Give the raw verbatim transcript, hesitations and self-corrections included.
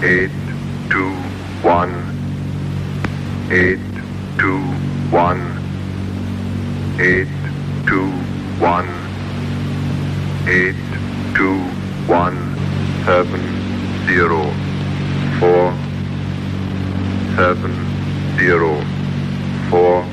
eight, two, one, eight, two, one, eight, two, one, eight, two, one, seven, zero, four, seven, zero, four,